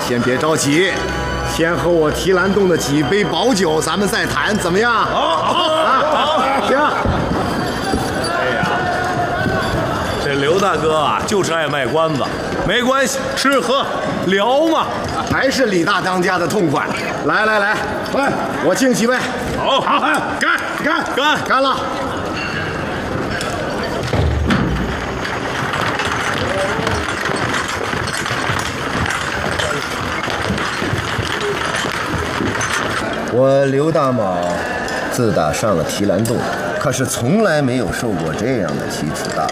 先别着急，先喝我提篮洞的几杯宝酒，咱们再谈，怎么样？好，行。 哎呀，这刘大哥啊，就是爱卖关子，没关系，吃喝聊嘛。 还是李大当家的痛快。来，我敬几位。 好，干了。我刘大卯自打上了提篮洞，可是从来没有受过这样的奇耻大辱。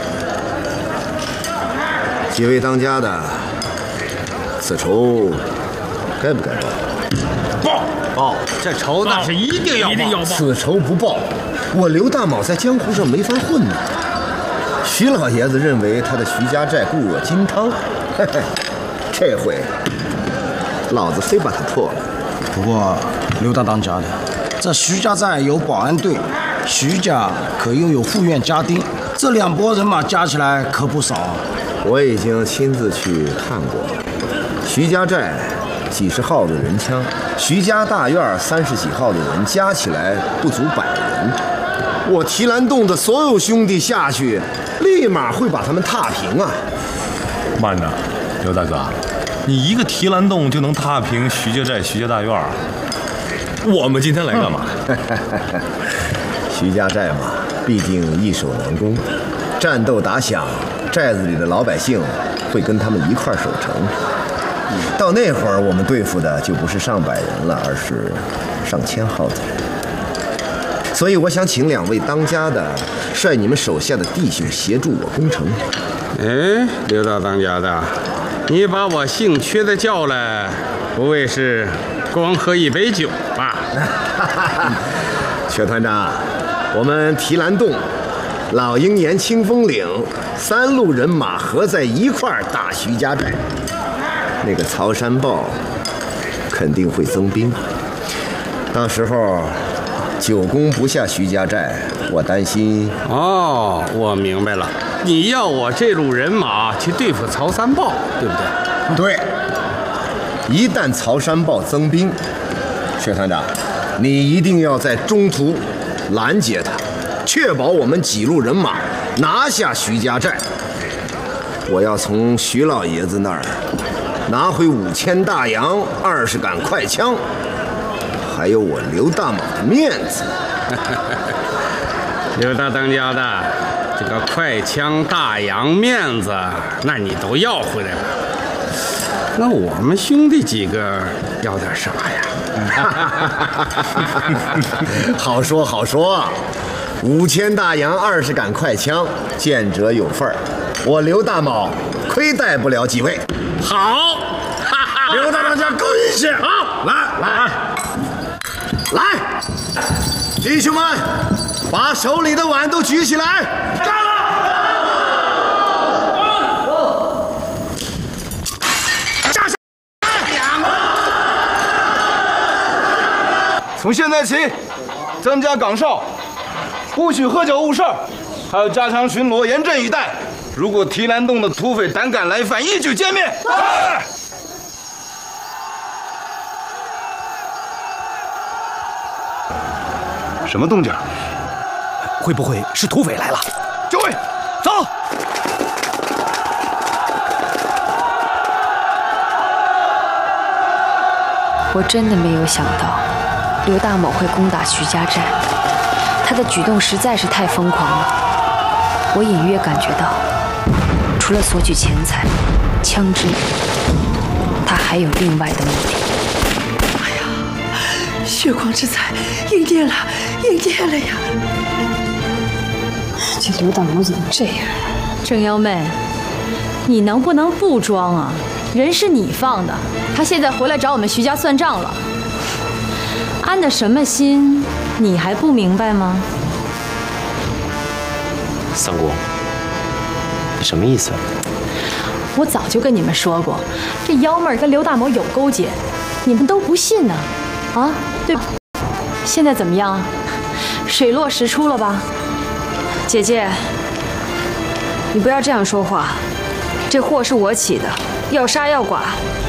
几位当家的，此仇该不该报？ 报，这仇那是一定要报。 此仇不报，我刘大卯在江湖上没法混呢。徐老爷子认为他的徐家寨固若金汤，嘿嘿，这回老子非把他破了。 不过刘大当家的，这徐家寨有保安队，徐家可又有副院家丁，这两拨人马加起来可不少。 我已经亲自去看过了，徐家寨几十号的人枪，徐家大院30几号的人，加起来不足100人。我提篮洞的所有兄弟下去，立马会把他们踏平啊！ 慢着，刘大哥，你一个提篮洞就能踏平徐家寨、徐家大院？我们今天来干嘛？ 徐家寨嘛，毕竟易守难攻，战斗打响，寨子里的老百姓会跟他们一块守城。到那会儿，我们对付的就不是上百人了，而是上千号的人。所以我想请2位当家的率你们手下的弟兄协助我攻城。 哎，刘大当家的，你把我姓薛的叫来，不会是光喝一杯酒吧？ 薛团长，我们提篮洞、老鹰岩、清风岭3路人马合在一块儿打徐家寨，那个曹山豹肯定会增兵，到时候久攻不下徐家寨，我担心。 哦，我明白了，你要我这路人马去对付曹三豹，对不对？ 对。一旦曹山豹增兵，薛团长，你一定要在中途拦截他，确保我们几路人马拿下徐家寨。我要从徐老爷子那儿拿回5000大洋、20杆快枪，还有我刘大卯的面子。 刘大当家的，这个快枪、大洋、面子，那你都要回来了。那我们兄弟几个要点啥呀？ 好说好说，5000大洋、20杆快枪，见者有份儿。我刘大卯亏待不了几位。 好， 刘大当家够义气。 好， 来，弟兄们，把手里的碗都举起来！ 干了！ 下手！ 从现在起，增加岗哨，不许喝酒误事儿，还要加强巡逻，严阵以待。如果提篮洞的土匪胆敢来犯，一举歼灭。什么动静？ 会不会是土匪来了？ 就位，走！ 我真的没有想到刘大某会攻打徐家寨，他的举动实在是太疯狂了。我隐约感觉到，除了索取钱财、枪支，他还有另外的目的。 哎呀，血光之灾应验了，应验了呀！ 这刘大某怎么这样？ 正幺妹，你能不能不装啊？人是你放的，他现在回来找我们徐家算账了。安的什么心，你还不明白吗？ 三姑，你什么意思？ 我早就跟你们说过，这幺妹跟刘大某有勾结，你们都不信呢，啊？对，现在怎么样？水落石出了吧？ 姐姐，你不要这样说话，这祸是我起的，要杀要剐